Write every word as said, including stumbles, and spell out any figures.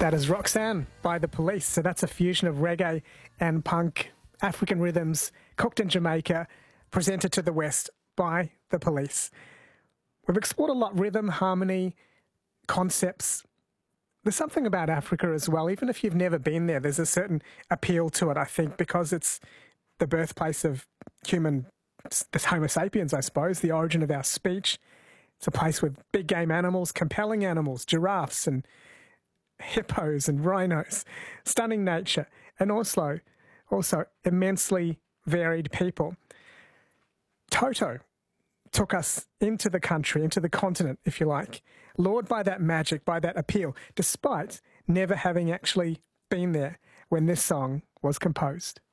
That is Roxanne by The Police. So that's a fusion of reggae and punk, African rhythms, cooked in Jamaica, presented to the West by The Police. We've explored a lot, rhythm, harmony, concepts. There's something about Africa as well. Even if you've never been there, there's a certain appeal to it, I think, because it's the birthplace of human, this Homo sapiens, I suppose, the origin of our speech. It's a place with big game animals, compelling animals, giraffes and hippos and rhinos, stunning nature, and also, also immensely varied people. Toto took us into the country, into the continent, if you like, lured by that magic, by that appeal, despite never having actually been there when this song was composed.